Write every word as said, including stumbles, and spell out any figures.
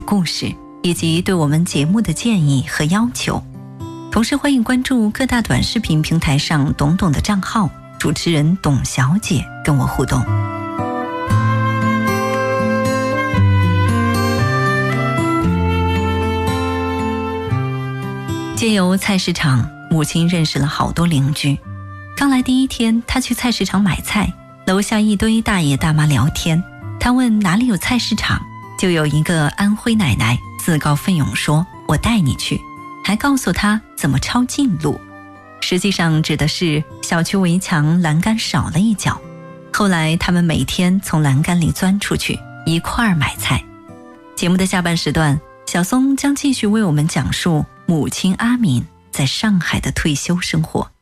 故事，以及对我们节目的建议和要求。同时欢迎关注各大短视频平台上董董的账号，主持人董小姐跟我互动。借由菜市场，母亲认识了好多邻居。刚来第一天，她去菜市场买菜，楼下一堆大爷大妈聊天，她问哪里有菜市场，就有一个安徽奶奶自告奋勇说我带你去，还告诉她怎么抄近路，实际上指的是小区围墙栏杆少了一角。后来他们每天从栏杆里钻出去一块儿买菜。节目的下半时段，小松将继续为我们讲述母亲阿敏在上海的退休生活。